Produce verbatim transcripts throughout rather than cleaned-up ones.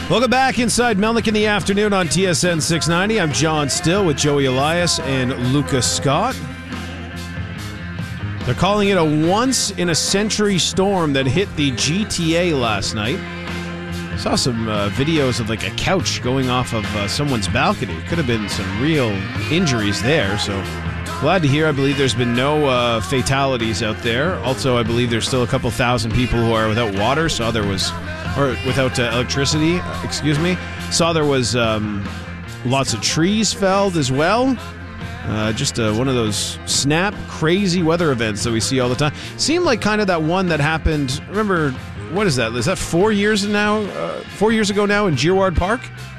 Welcome back inside Melnick in the afternoon on T S N six ninety. I'm John Still with Joey Elias and Lucas Scott. They're calling it a once-in-a-century storm that hit the G T A last night. I saw some uh, videos of like a couch going off of uh, someone's balcony. Could have been some real injuries there, so glad to hear. I believe there's been no uh, fatalities out there. Also, I believe there's still a couple thousand people who are without water. Saw there was, or without uh, electricity, excuse me. Saw there was um, lots of trees felled as well. Uh, just uh, one of those snap, crazy weather events that we see all the time. Seemed like kind of that one that happened, remember, what is that? Is that four years now? Uh, four years ago now in Girard Park?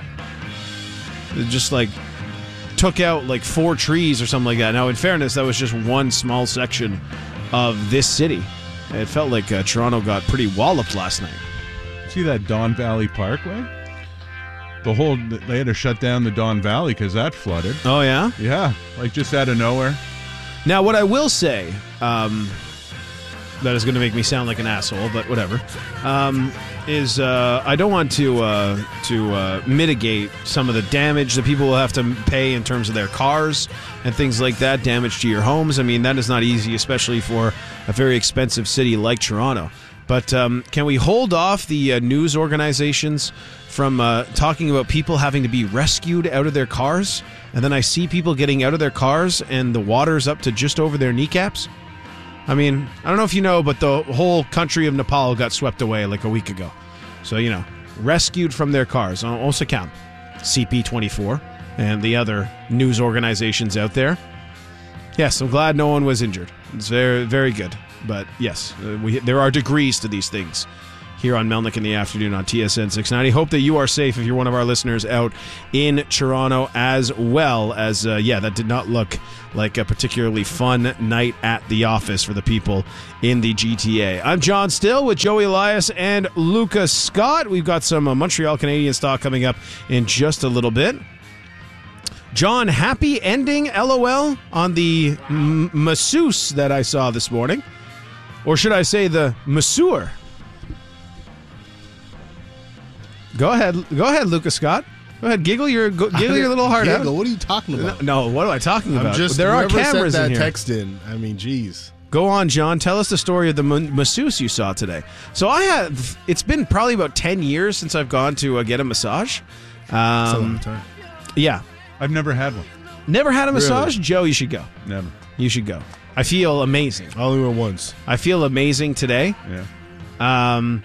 It just like took out like four trees or something like that. Now, in fairness, that was just one small section of this city. It felt like uh, Toronto got pretty walloped last night. See that Don Valley Parkway? The whole, they had to shut down the Don Valley because that flooded. Oh, yeah? Yeah, like just out of nowhere. Now, what I will say, um, that is going to make me sound like an asshole, but whatever, um, is uh, I don't want to uh, to uh, mitigate some of the damage that people will have to pay in terms of their cars and things like that, damage to your homes. I mean, that is not easy, especially for a very expensive city like Toronto. But um, can we hold off the uh, news organizations from uh, talking about people having to be rescued out of their cars? And then I see people getting out of their cars and the water's up to just over their kneecaps. I mean, I don't know if you know, but the whole country of Nepal got swept away like a week ago. So, you know, rescued from their cars on Osakam, C P twenty-four, and the other news organizations out there. Yes, I'm glad no one was injured. It's very, very good. But yes, uh, we, there are degrees to these things here on Melnick in the afternoon on T S N six ninety. Hope that you are safe if you're one of our listeners out in Toronto as well as, uh, yeah, that did not look like a particularly fun night at the office for the people in the G T A. I'm John Still with Joey Elias and Lucas Scott. We've got some uh, Montreal Canadiens talk coming up in just a little bit. John, happy ending, LOL, on the m- masseuse that I saw this morning. Or should I say the masseur? Go ahead. Go ahead, Lucas Scott. Go ahead, giggle your go, giggle your little heart giggle. out. What are you talking about? No, what am I talking about? I'm just, there are cameras sent that in here. text in. I mean, geez. Go on, John. Tell us the story of the masseuse you saw today. So I have. It's been probably about ten years since I've gone to uh, get a massage. Um, That's a long time. Yeah, I've never had one. never had a massage. Really? Joe, you should go. Never. You should go. I feel amazing. I only went once. I feel amazing today. Yeah. Um,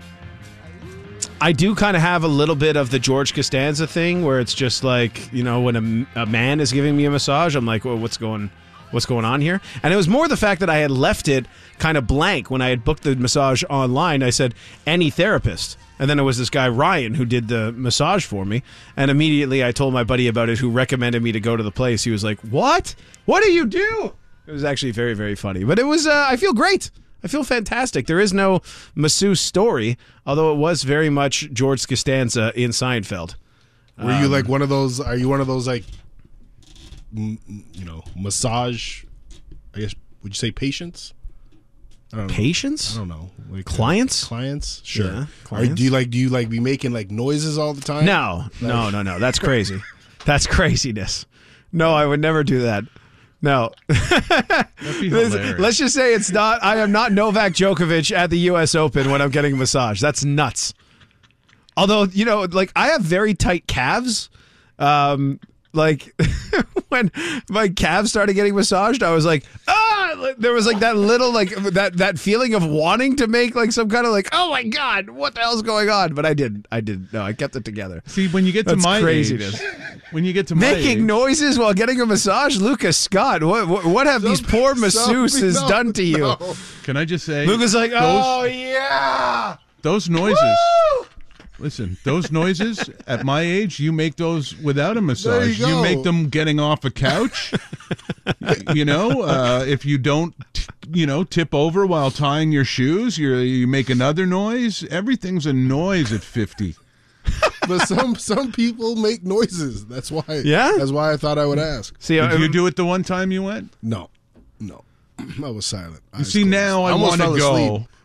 I do kind of have a little bit of the George Costanza thing where it's just like, you know, when a, a man is giving me a massage, I'm like, well, what's going what's going on here? And it was more the fact that I had left it kind of blank when I had booked the massage online. I said, any therapist. And then it was this guy, Ryan, who did the massage for me. And immediately I told my buddy about it, who recommended me to go to the place. He was like, what? What do you do? It was actually very, very funny. But it was, uh, I feel great. I feel fantastic. There is no masseuse story, although it was very much George Costanza in Seinfeld. Were um, you like one of those, are you one of those like, m- you know, massage, I guess, would you say patients? I don't know. Patients? I don't know. Like, clients? Uh, clients? Sure. Yeah, clients. Or do you like, do you like be making like noises all the time? No, like, no, no, no. That's crazy. That's craziness. No, I would never do that. No. Let's just say it's not, I am not Novak Djokovic at the U S Open when I'm getting a massage. That's nuts. Although, you know, like I have very tight calves. Um, like when my calves started getting massaged, I was like, ah, there was like that little, like that, that feeling of wanting to make like some kind of like, oh my God, what the hell's going on? But I didn't, I didn't. No, I kept it together. See, when you get to That's my craziness. age, when you get to my Making age, noises while getting a massage, Lucas Scott. What what, what have Some- these poor some- masseuses no, done to you? no. can I just say, Lucas like, those, oh yeah, those noises. Woo! Listen, those noises at my age, you make those without a massage. you go. make them getting off a couch. you know, uh, if you don't, t- you know, tip over while tying your shoes, you you make another noise. Everything's a noise at fifty. But some some people make noises. That's why. Yeah? That's why I thought I would ask. See, Did I, you do it the one time you went? No, no, I was silent. You see, now I almost want to fell go. asleep.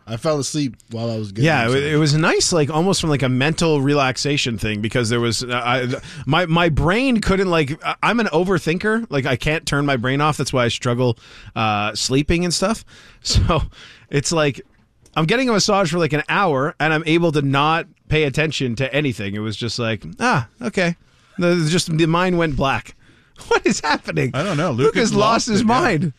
I fell asleep while I was getting Yeah, the it, it was nice, like almost from like a mental relaxation thing, because there was uh, I, my my brain couldn't like I'm an overthinker, like I can't turn my brain off. That's why I struggle uh, sleeping and stuff. So it's like I'm getting a massage for like an hour, and I'm able to not pay attention to anything. It was just like ah okay, the, just the mind went black. What is happening? I don't know. Lucas, Lucas lost, lost his it, yeah. mind.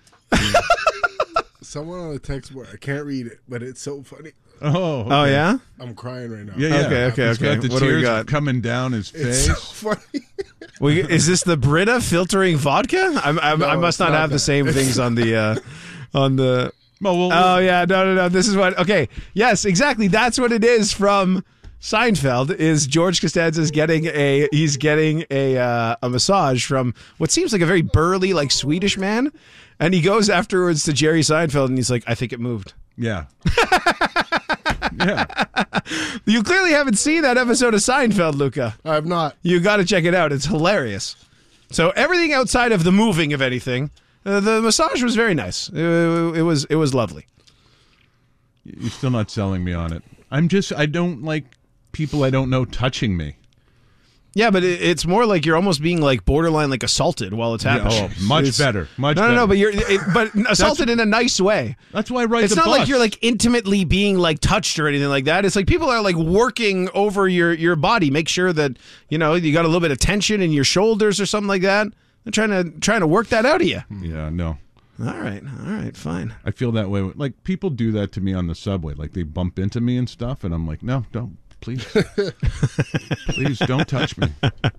Someone on the text board. I can't read it, but it's so funny. Oh, okay. Oh yeah. I'm crying right now. Yeah, yeah. Okay, okay, He's okay. got the What do we tears got? coming down his It's face. so funny. We, is this the Brita filtering vodka? I'm, I'm, No, I must it's not not have the that. same things on the uh, on the. Well, well, Oh yeah, no, no, no. This is what. Okay, yes, exactly. That's what it is from Seinfeld. Is George Costanza's getting a he's getting a uh, a massage from what seems like a very burly, like Swedish man, and he goes afterwards to Jerry Seinfeld, and he's like, "I think it moved." yeah. yeah. You clearly haven't seen that episode of Seinfeld, Luca. I have not. You got to check it out. It's hilarious. So everything outside of the moving of anything, uh, the massage was very nice. It, it was it was lovely. You're still not selling me on it. I'm just, I don't like people I don't know touching me. Yeah, but it, it's more like you're almost being like borderline like assaulted while it's Yeah, happening. oh, much It's- better. Much no, better. no, no. But you're it, but assaulted in a nice way. That's why I ride It's the not bus. like you're like intimately being like touched or anything like that. It's like people are like working over your your body, make sure that you know you got a little bit of tension in your shoulders or something like that. They're trying to trying to work that out of you. Yeah, no. All right, all right, fine. I feel that way. Like, people do that to me on the subway. Like, they bump into me and stuff, and I'm like, no, don't. Please. Please don't touch me.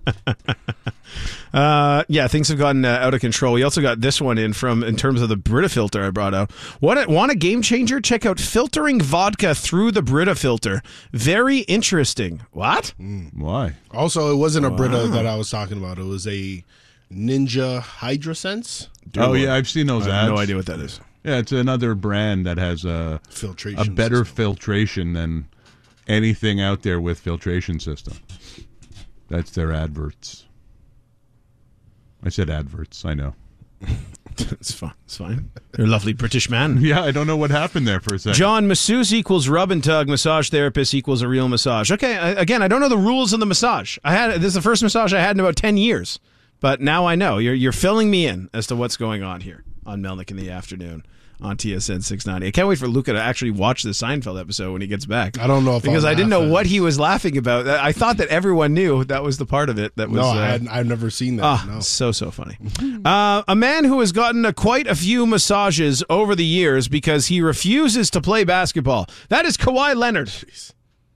Uh, yeah, things have gotten uh, out of control. We also got this one in from in terms of the Brita filter I brought out. What a, want a game changer? Check out filtering vodka through the Brita filter. Very interesting. What? Why? Also, it wasn't a Brita that I was talking about. It was a Ninja HydroSense Oh, yeah, I've seen those I ads. have no idea what that is. Yeah, it's another brand that has a, filtration. a better system. filtration than anything out there with filtration system. That's their adverts. I said adverts, I know. It's fine. It's fine. You're a lovely British man. Yeah, I don't know what happened there for a second. John, masseuse equals rub and tug. Massage therapist equals a real massage. Okay, I, again, I don't know the rules of the massage. I had this is the first massage I had in about ten years, but now I know. You're you're filling me in as to what's going on here on Melnick in the afternoon on T S N six ninety. I can't wait for Luca to actually watch the Seinfeld episode when he gets back. I don't know if because I'll I didn't know laugh at what it. he was laughing about. I thought that everyone knew that was the part of it that was. No, uh, I hadn't, I've never seen that. Ah, no. so, so funny. Uh, a man who has gotten a, quite a few massages over the years because he refuses to play basketball. That is Kawhi Leonard. Jeez.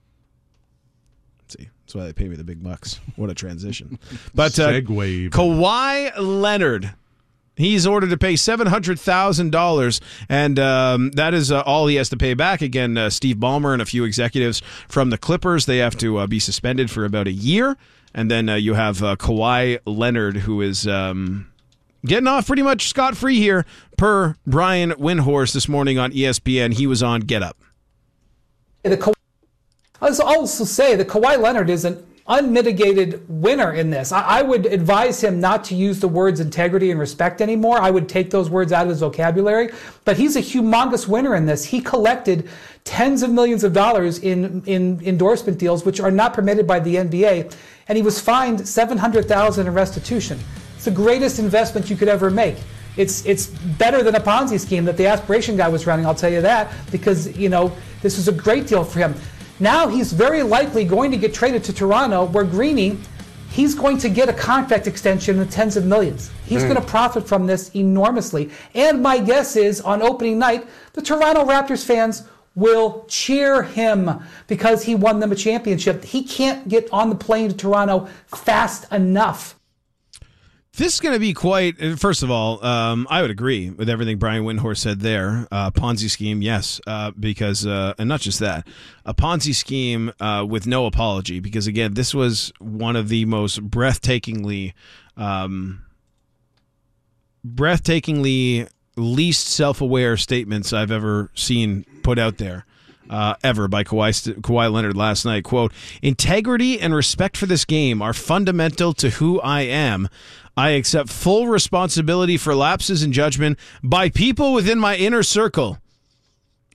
See, that's why they pay me the big bucks. What a transition. But uh, Segue even. Kawhi Leonard, he's ordered to pay seven hundred thousand dollars, and um, that is uh, all he has to pay back. Again, uh, Steve Ballmer and a few executives from the Clippers, they have to uh, be suspended for about a year. And then uh, you have uh, Kawhi Leonard, who is um, getting off pretty much scot-free here, per Brian Windhorst this morning on E S P N. He was on Get Up. The Ka- I'll also say that Kawhi Leonard is an unmitigated winner in this. I, I would advise him not to use the words integrity and respect anymore. I would take those words out of his vocabulary. But he's a humongous winner in this. He collected tens of millions of dollars in, in endorsement deals, which are not permitted by the N B A. And he was fined seven hundred thousand dollars in restitution. It's the greatest investment you could ever make. It's it's better than a Ponzi scheme that the aspiration guy was running, I'll tell you that, because, you know, this was a great deal for him. Now he's very likely going to get traded to Toronto, where Greeny, he's going to get a contract extension in the tens of millions. He's mm. going to profit from this enormously. And my guess is, on opening night, the Toronto Raptors fans will cheer him because he won them a championship. He can't get on the plane to Toronto fast enough. This is going to be quite, first of all, um, I would agree with everything Brian Windhorst said there. Uh, Ponzi scheme, yes, uh, because, uh, and not just that, a Ponzi scheme uh, with no apology, because, again, this was one of the most breathtakingly, um, breathtakingly least self-aware statements I've ever seen put out there. Uh, ever by Kawhi, Kawhi Leonard last night. Quote, integrity and respect for this game are fundamental to who I am. I accept full responsibility for lapses in judgment by people within my inner circle.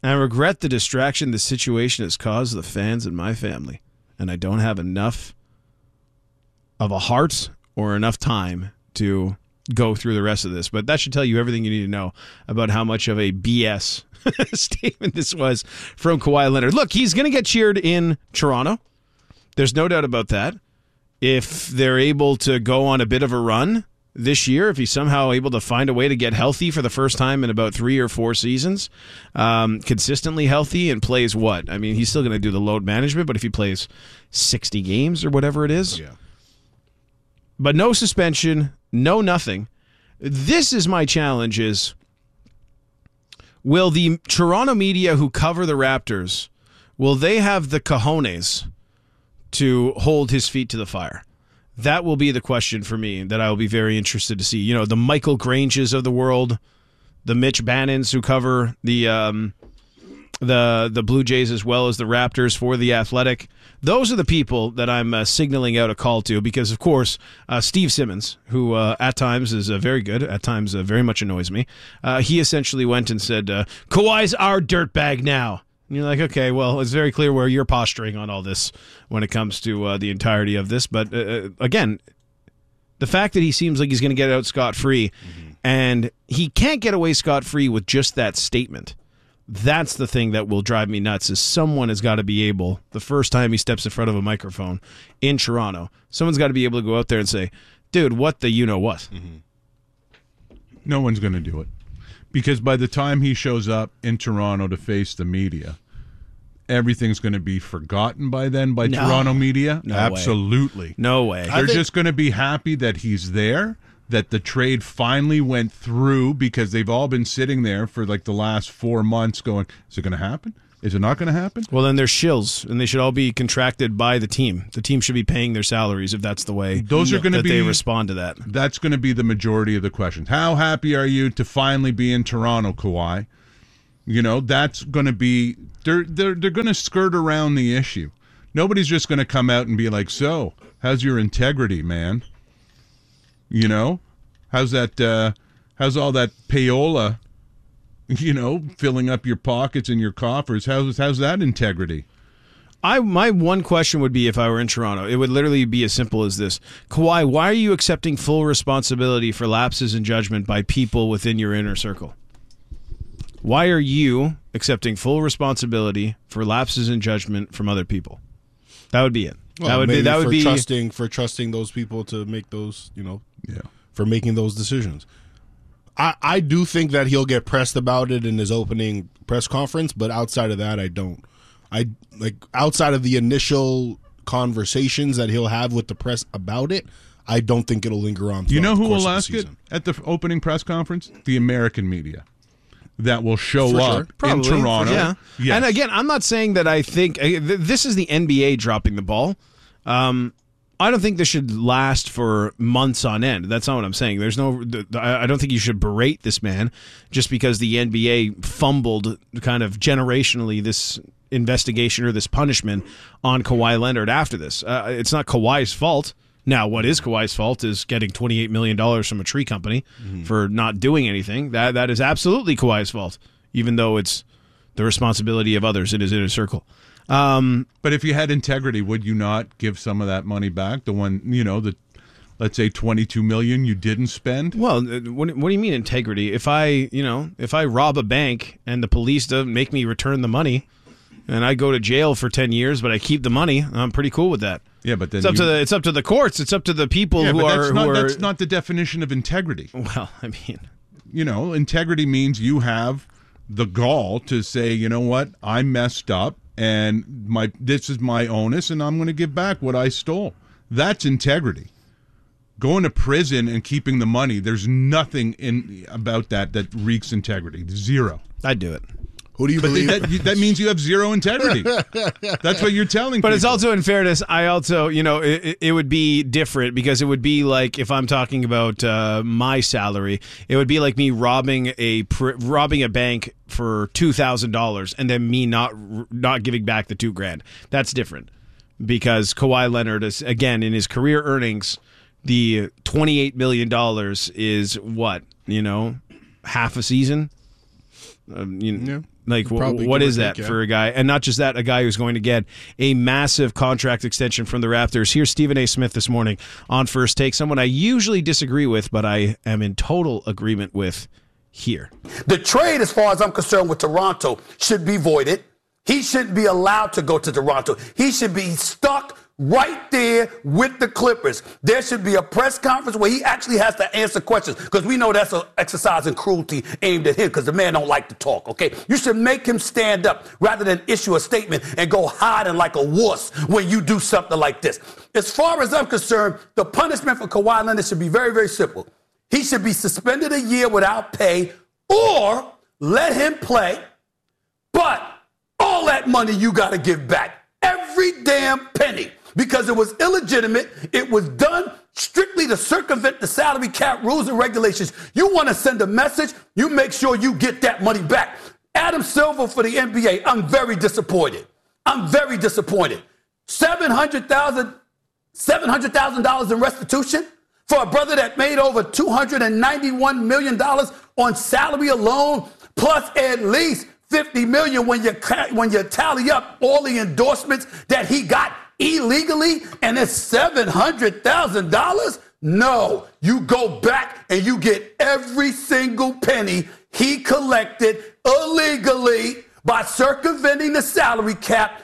I regret the distraction the situation has caused the fans and my family, and I don't have enough of a heart or enough time to go through the rest of this. But that should tell you everything you need to know about how much of a B S statement this was from Kawhi Leonard. Look, he's going to get cheered in Toronto. There's no doubt about that. If they're able to go on a bit of a run this year, if he's somehow able to find a way to get healthy for the first time in about three or four seasons, um, consistently healthy and plays what? I mean, he's still going to do the load management, but if he plays sixty games or whatever it is, Yeah. but no suspension, no nothing. This is my challenge is, will the Toronto media who cover the Raptors, will they have the cojones to hold his feet to the fire? That will be the question for me that I will be very interested to see. You know, the Michael Granges of the world, the Mitch Bannons who cover the um, the the Blue Jays as well as the Raptors for The Athletic. Those are the people that I'm uh, signaling out a call to because, of course, uh, Steve Simmons, who uh, at times is uh, very good, at times uh, very much annoys me, uh, he essentially went and said, uh, Kawhi's our dirtbag now. And you're like, okay, well, it's very clear where you're posturing on all this when it comes to uh, the entirety of this. But uh, again, the fact that he seems like he's going to get out scot-free, mm-hmm. and he can't get away scot-free with just that statement. That's the thing that will drive me nuts is someone has got to be able, the first time he steps in front of a microphone in Toronto, someone's got to be able to go out there and say, dude, what the you-know-what? Mm-hmm. No one's going to do it. Because by the time he shows up in Toronto to face the media, everything's going to be forgotten by then by No. Toronto media? No way. Absolutely. No way. They're think- just going to be happy that he's there, that the trade finally went through because they've all been sitting there for like the last four months going, is it going to happen? Is it not going to happen? Well, then they're shills, and they should all be contracted by the team. The team should be paying their salaries if that's the way Those are gonna that be- they respond to that. That's going to be the majority of the questions. How happy are you to finally be in Toronto, Kawhi? You know, that's going to be they're they're they're going to skirt around the issue. Nobody's just going to come out and be like, "So, how's your integrity, man?" You know, how's that? Uh, how's all that payola? You know, filling up your pockets and your coffers. How's how's that integrity? I my one question would be if I were in Toronto, it would literally be as simple as this: Kawhi, why are you accepting full responsibility for lapses in judgment by people within your inner circle? Why are you accepting full responsibility for lapses in judgment from other people? That would be it. Well, that would maybe be that would for be trusting for trusting those people to make those, you know, Yeah. for making those decisions. I, I do think that he'll get pressed about it in his opening press conference, but outside of that, I don't. I like outside of the initial conversations that he'll have with the press about it, I don't think it'll linger on. You know throughout the who course will of the ask it season. at the opening press conference? The American media. That will show For up sure. in Probably, Toronto. Yeah. Yes. And again, I'm not saying that I think uh, th- this is the N B A dropping the ball. Um, I don't think this should last for months on end. That's not what I'm saying. There's no. th- I I don't think you should berate this man just because the N B A fumbled kind of generationally this investigation or this punishment on Kawhi Leonard after this. Uh, it's not Kawhi's fault. Now, what is Kawhi's fault is getting twenty-eight million dollars from a tree company mm-hmm. for not doing anything. That That is absolutely Kawhi's fault, even though it's the responsibility of others in his inner circle. Um, But if you had integrity, would you not give some of that money back? The one, you know, the let's say twenty-two million dollars you didn't spend? well, uh, what, what do you mean integrity? If I, you know, if I rob a bank and the police don't make me return the money, and I go to jail for ten years, but I keep the money, I'm pretty cool with that. Yeah, but then It's up you, to the it's up to the courts. It's up to the people yeah, who but are that's who not are. that's not the definition of integrity. Well, I mean, You know, integrity means you have the gall to say, you know what, I messed up, and my this is my onus, and I'm going to give back what I stole. That's integrity. Going to prison and keeping the money, there's nothing in about that that reeks integrity. Zero. I'd do it. Who do you But believe? that, that means you have zero integrity. That's what you're telling But people. it's also, in fairness, I also, you know, it, it would be different because it would be like if I'm talking about uh, my salary, it would be like me robbing a pr- robbing a bank for two thousand dollars and then me not not giving back the two grand. That's different because Kawhi Leonard is, again, in his career earnings, the twenty-eight million dollars is what, you know, half a season. Um, you, Yeah. Like, Probably w- what give or is that take, yeah. for a guy? And not just that, a guy who's going to get a massive contract extension from the Raptors. Here's Stephen A. Smith this morning on First Take, someone I usually disagree with, but I am in total agreement with here. The trade, as far as I'm concerned, with Toronto should be voided. He shouldn't be allowed to go to Toronto. He should be stuck right there with the Clippers. There should be a press conference where he actually has to answer questions, because we know that's an exercise in cruelty aimed at him, because the man don't like to talk, okay? You should make him stand up rather than issue a statement and go hiding like a wuss when you do something like this. As far as I'm concerned, the punishment for Kawhi Leonard should be very, very simple. He should be suspended a year without pay, or let him play, but all that money you got to give back. Every damn penny. Because it was illegitimate. It was done strictly to circumvent the salary cap rules and regulations. You want to send a message, you make sure you get that money back. Adam Silver for the N B A, I'm very disappointed. I'm very disappointed. seven hundred thousand dollars seven hundred thousand dollars in restitution for a brother that made over two hundred ninety-one million dollars on salary alone, plus at least fifty million dollars when you, when you tally up all the endorsements that he got illegally, and it's seven hundred thousand dollars? No, you go back and you get every single penny he collected illegally by circumventing the salary cap,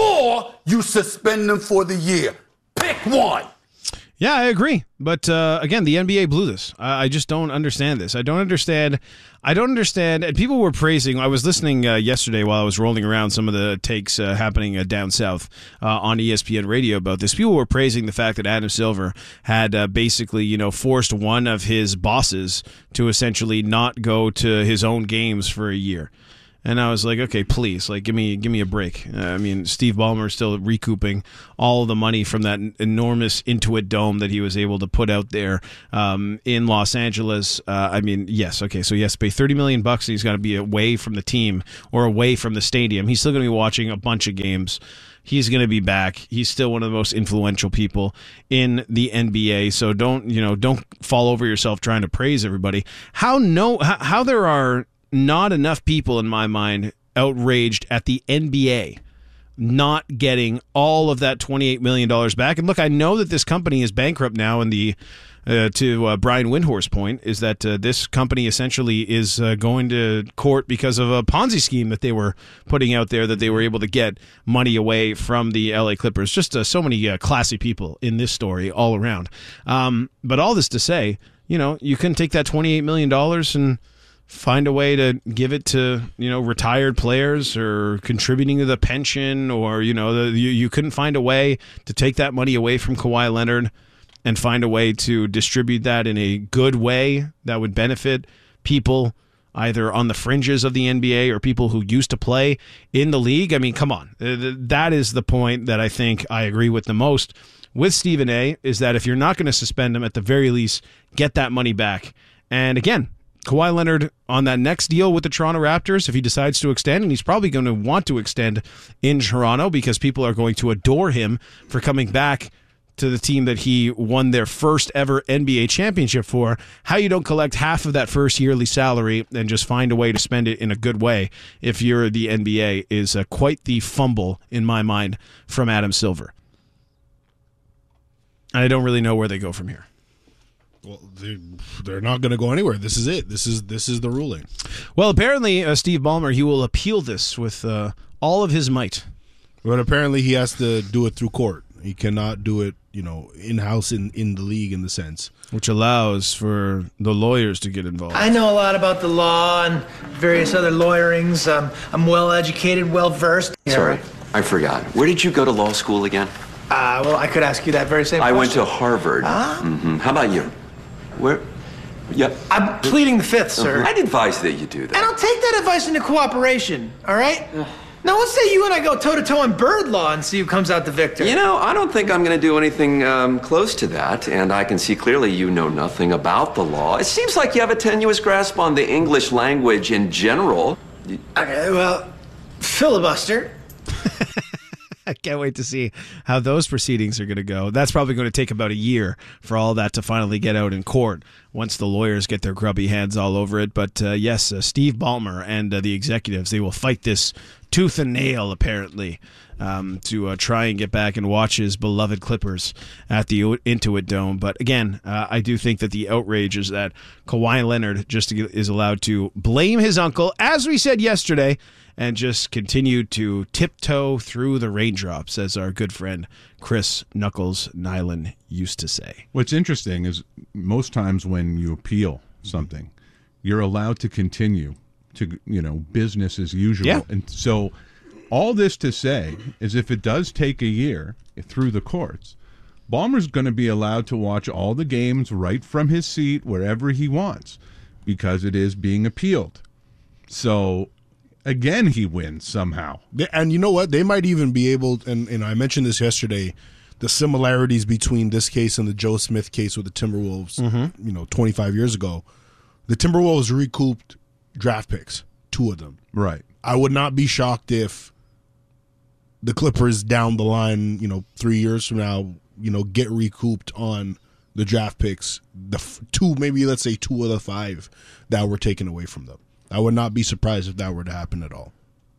or you suspend him for the year. Pick one. Yeah, I agree. But uh, again, the N B A blew this. I, I just don't understand this. I don't understand. I don't understand. And people were praising. I was listening uh, yesterday while I was rolling around some of the takes uh, happening uh, down south uh, on E S P N radio about this. People were praising the fact that Adam Silver had uh, basically, you know, forced one of his bosses to essentially not go to his own games for a year. And I was like, okay, please, like, give me, give me a break. Uh, I mean, Steve Ballmer is still recouping all the money from that enormous Intuit Dome that he was able to put out there um, in Los Angeles. Uh, I mean, yes, okay, so he has to pay thirty million bucks, and he's got to be away from the team or away from the stadium. He's still going to be watching a bunch of games. He's going to be back. He's still one of the most influential people in the N B A. So don't, you know, don't fall over yourself trying to praise everybody. How no, how, how there are not enough people in my mind outraged at the N B A not getting all of that twenty-eight million dollars back. And look, I know that this company is bankrupt now, and the uh, to uh, Brian Windhorst's point is that uh, this company essentially is uh, going to court because of a Ponzi scheme that they were putting out there, that they were able to get money away from the L A Clippers. Just uh, so many uh, classy people in this story all around. Um, but all this to say, you know, you couldn't take that twenty-eight million dollars and find a way to give it to, you know, retired players or contributing to the pension, or, you know, the, you, you couldn't find a way to take that money away from Kawhi Leonard and find a way to distribute that in a good way that would benefit people either on the fringes of the N B A or people who used to play in the league. I mean, come on. That is the point that I think I agree with the most with Stephen A, is that if you're not going to suspend him, at the very least, get that money back. And again, Kawhi Leonard on that next deal with the Toronto Raptors, if he decides to extend, and he's probably going to want to extend in Toronto because people are going to adore him for coming back to the team that he won their first ever N B A championship for. How you don't collect half of that first yearly salary and just find a way to spend it in a good way if you're the N B A is uh, quite the fumble in my mind from Adam Silver. And I don't really know where they go from here. Well, they're, they're not going to go anywhere. This is it. This is this is the ruling. Well, apparently, uh, Steve Ballmer, he will appeal this with uh, all of his might. But apparently, he has to do it through court. He cannot do it, you know, in-house in, in the league in the sense. Which allows for the lawyers to get involved. I know a lot about the law and various other lawyerings. Um, I'm well-educated, well-versed. Sorry, I forgot. Where did you go to law school again? Uh, well, I could ask you that very same I question. went to Harvard. Ah. Mm-hmm. How about you? Where? Yep. I'm pleading the fifth, sir. Uh-huh. I'd advise that you do that. And I'll take that advice into cooperation, all right? Now, let's say you and I go toe-to-toe on bird law and see who comes out the victor. You know, I don't think I'm going to do anything um, close to that, and I can see clearly you know nothing about the law. It seems like you have a tenuous grasp on the English language in general. Okay, well, filibuster. I can't wait to see how those proceedings are going to go. That's probably going to take about a year for all that to finally get out in court once the lawyers get their grubby hands all over it. But uh, yes, uh, Steve Ballmer and uh, the executives, they will fight this tooth and nail, apparently, um, to uh, try and get back and watch his beloved Clippers at the Intuit Dome. But again, uh, I do think that the outrage is that Kawhi Leonard just is allowed to blame his uncle, as we said yesterday, and just continue to tiptoe through the raindrops, as our good friend Chris Knuckles Nyland used to say. What's interesting is most times when you appeal something, you're allowed to continue to, you know, business as usual. Yeah. And so all this to say is if it does take a year through the courts, Ballmer's going to be allowed to watch all the games right from his seat wherever he wants because it is being appealed. So again, he wins somehow. And you know what? They might even be able, and, and I mentioned this yesterday, the similarities between this case and the Joe Smith case with the Timberwolves, mm-hmm. you know, twenty-five years ago. The Timberwolves recouped draft picks, two of them. Right. I would not be shocked if the Clippers down the line, you know, three years from now, you know, get recouped on the draft picks, the f- two, maybe let's say two of the five that were taken away from them. I would not be surprised if that were to happen at all.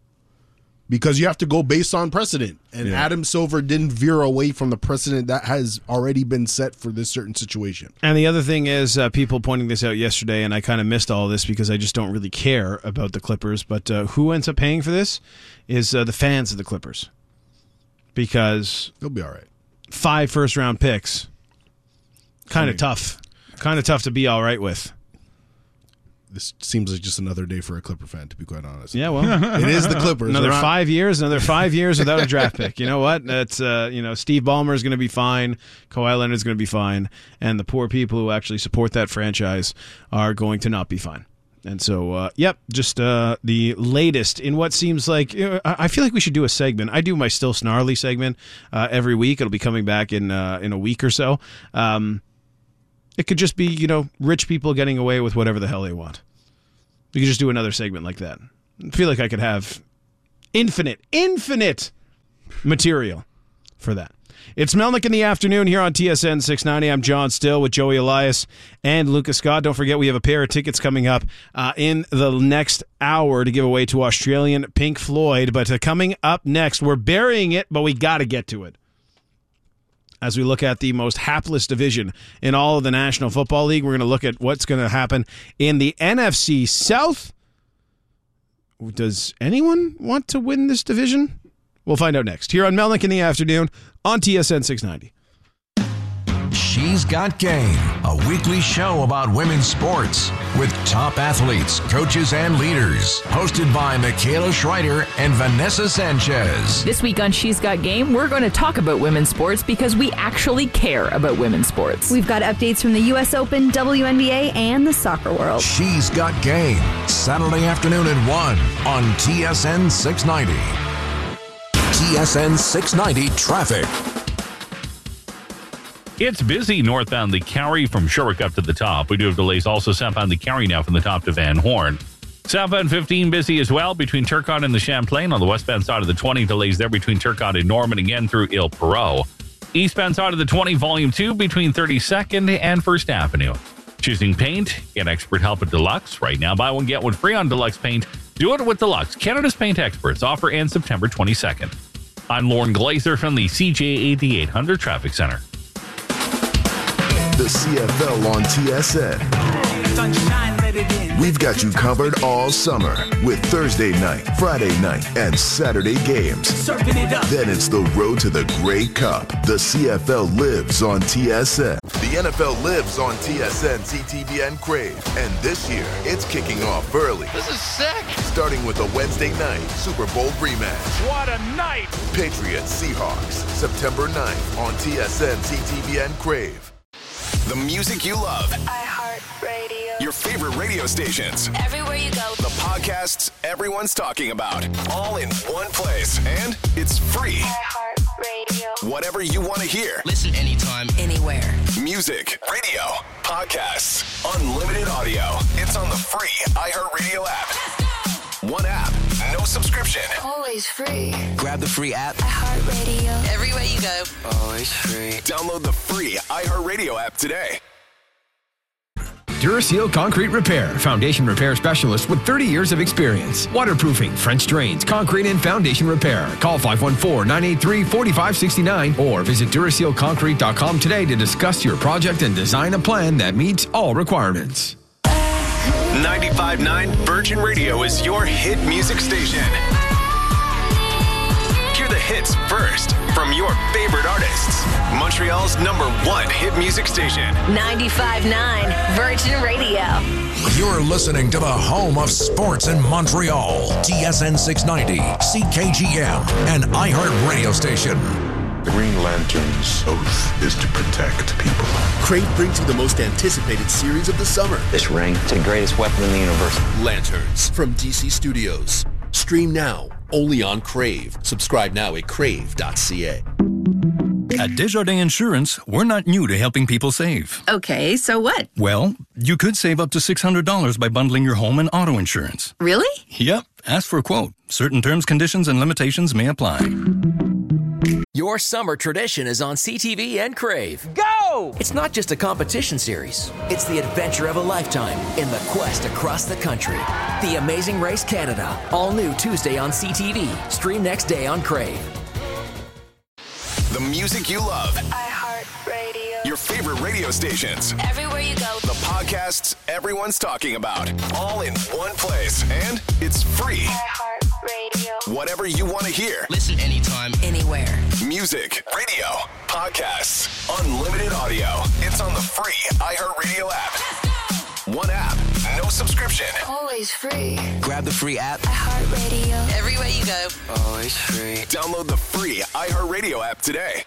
Because you have to go based on precedent. And yeah. Adam Silver didn't veer away from the precedent that has already been set for this certain situation. And the other thing is uh, people pointing this out yesterday, and I kind of missed all this because I just don't really care about the Clippers. But uh, who ends up paying for this is uh, the fans of the Clippers. Because they'll be all right. Five first-round picks, kind of tough. Kind of tough to be all right with. This seems like just another day for a Clipper fan, to be quite honest. Yeah, well, it is the Clippers. Another not- five years, another five years without a draft pick. You know what? That's uh, you know, Steve Ballmer is going to be fine. Kawhi Leonard is going to be fine, and the poor people who actually support that franchise are going to not be fine. And so, uh, yep, just uh, the latest in what seems like, you know, I feel like we should do a segment. I do my Still Snarly segment uh, every week. It'll be coming back in uh, in a week or so. Um, it could just be, you know, rich people getting away with whatever the hell they want. We could just do another segment like that. I feel like I could have infinite, infinite material for that. It's Melnick in the afternoon here on T S N six ninety. I'm John Still with Joey Elias and Lucas Scott. Don't forget we have a pair of tickets coming up uh, in the next hour to give away to Australian Pink Floyd. But uh, coming up next, we're burying it, but we got to get to it. As we look at the most hapless division in all of the National Football League, we're going to look at what's going to happen in the N F C South. Does anyone want to win this division? We'll find out next. Here on Melnick in the afternoon on T S N six ninety. She's Got Game, a weekly show about women's sports with top athletes, coaches, and leaders. Hosted by Michaela Schreider and Vanessa Sanchez. This week on She's Got Game, we're going to talk about women's sports because we actually care about women's sports. We've got updates from the U S Open, W N B A, and the soccer world. She's Got Game, Saturday afternoon at one on T S N six ninety. T S N six ninety Traffic. It's busy northbound the Cary from Sherwick up to the top. We do have delays also southbound the Cary now from the top to Van Horn. Southbound fifteen busy as well between Turcotte and the Champlain. On the westbound side of the twenty, delays there between Turcotte and Norman again through Ile Perrot. Eastbound side of the twenty, volume two between thirty-second and First Avenue. Choosing paint, get expert help at Deluxe. Right now, buy one, get one free on Deluxe Paint. Do it with Deluxe, Canada's paint experts. Offer ends September twenty-second. I'm Lauren Glazer from the C J eighty-eight hundred Traffic Center. The C F L on T S N. We've got you covered all summer with Thursday night, Friday night, and Saturday games. Then it's the road to the Grey Cup. The C F L lives on T S N. The N F L lives on T S N, C T V N Crave. And this year, it's kicking off early. This is sick. Starting with a Wednesday night Super Bowl rematch. What a night. Patriots Seahawks, September ninth on T S N, C T V N Crave. The music you love. iHeartRadio. Your favorite radio stations. Everywhere you go. The podcasts everyone's talking about. All in one place. And it's free. iHeartRadio. Whatever you want to hear. Listen anytime, anywhere. Music, radio, podcasts, unlimited audio. It's on the free iHeartRadio app. One app, no no subscription. Always free. Grab the free app. iHeartRadio. Everywhere you go. Always free. Download the free iHeartRadio app today. Duraseal Concrete Repair, foundation repair specialist with thirty years of experience. Waterproofing, French drains, concrete and foundation repair. Call five one four, nine eight three, four five six nine or visit Duraseal Concrete dot com today to discuss your project and design a plan that meets all requirements. ninety-five point nine Virgin Radio is your hit music station. Hear the hits first from your favorite artists. Montreal's number one hit music station. ninety-five point nine Virgin Radio. You're listening to the home of sports in Montreal. T S N six ninety, C K G M, and iHeart Radio Station. The Green Lantern's oath is to protect people. Crave brings you the most anticipated series of the summer. This ring, it's the greatest weapon in the universe. Lanterns from D C Studios. Stream now, only on Crave. Subscribe now at crave dot c a. At Desjardins Insurance, we're not new to helping people save. Okay, so what? Well, you could save up to six hundred dollars by bundling your home and auto insurance. Really? Yep. Ask for a quote. Certain terms, conditions, and limitations may apply. Your summer tradition is on C T V and Crave. Go! It's not just a competition series. It's the adventure of a lifetime in the quest across the country. The Amazing Race Canada. All new Tuesday on C T V. Stream next day on Crave. The music you love. iHeartRadio. Your favorite radio stations. Everywhere you go. The podcasts everyone's talking about. All in one place. And it's free. iHeartRadio. Whatever you want to hear. Listen anytime, anywhere. Music, radio, podcasts, unlimited audio. It's on the free iHeartRadio app. One app, no subscription. Always free. Grab the free app. iHeartRadio. Everywhere you go. Always free. Download the free iHeartRadio app today.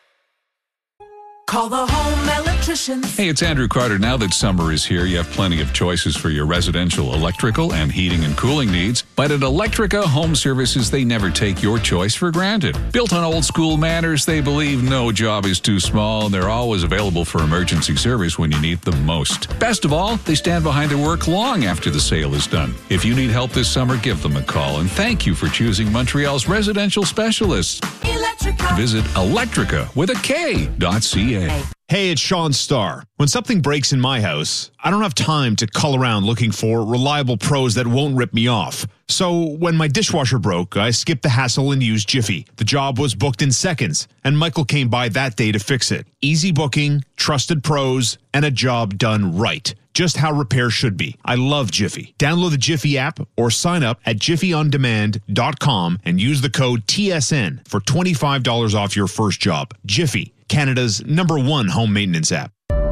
Call the home electrician. Hey, it's Andrew Carter. Now that summer is here, you have plenty of choices for your residential electrical and heating and cooling needs. But at Electrica Home Services, they never take your choice for granted. Built on old school manners, they believe no job is too small, and they're always available for emergency service when you need them most. Best of all, they stand behind their work long after the sale is done. If you need help this summer, give them a call. And thank you for choosing Montreal's residential specialists. Electrica. Visit Electrica with a K dot C A. Hey, it's Sean Starr. When something breaks in my house, I don't have time to cull around looking for reliable pros that won't rip me off. So when my dishwasher broke, I skipped the hassle and used Jiffy. The job was booked in seconds, and Michael came by that day to fix it. Easy booking, trusted pros, and a job done right. Just how repair should be. I love Jiffy. Download the Jiffy app or sign up at jiffy on demand dot com and use the code T S N for twenty-five dollars off your first job. Jiffy, Canada's number one home maintenance app.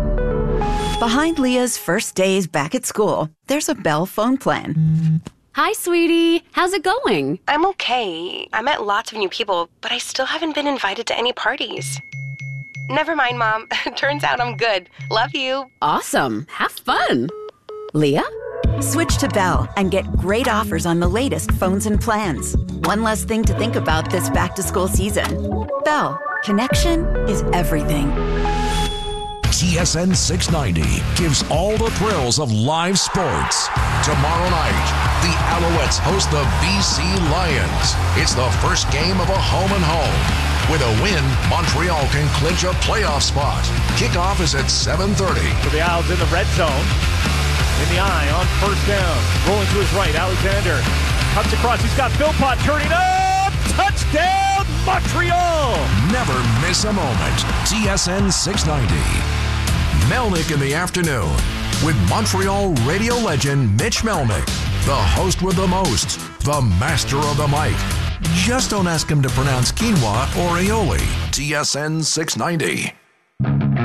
Behind Leah's first days back at school, there's a Bell phone plan. Hi, sweetie. How's it going? I'm okay. I met lots of new people, but I still haven't been invited to any parties. Never mind, Mom. Turns out I'm good. Love you. Awesome. Have fun. Leah? Switch to Bell and get great offers on the latest phones and plans. One less thing to think about this back-to-school season. Bell. Connection is everything. T S N six ninety gives all the thrills of live sports. Tomorrow night, the Alouettes host the B C Lions. It's the first game of a home and home. With a win, Montreal can clinch a playoff spot. Kickoff is at seven thirty. For the Owls in the red zone. In the eye on first down. Rolling to his right, Alexander. Cuts across, he's got Philpott turning up. Touchdown, Montreal! Never miss a moment. T S N six ninety. Melnick in the afternoon with Montreal radio legend Mitch Melnick, the host with the most, the master of the mic. Just don't ask him to pronounce quinoa or aioli. T S N six ninety.